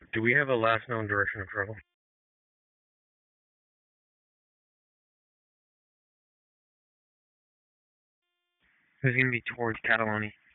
Do we have a last known direction of travel? It's going to be towards Catalonia.